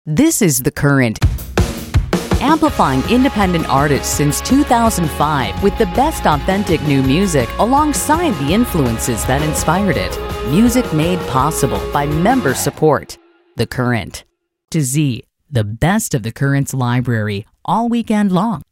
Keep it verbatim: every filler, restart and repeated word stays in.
This is The Current, amplifying independent artists since two thousand five with the best authentic new music alongside the influences that inspired it. Music made possible by member support. The Current. To Z, the best of The Current's library all weekend long.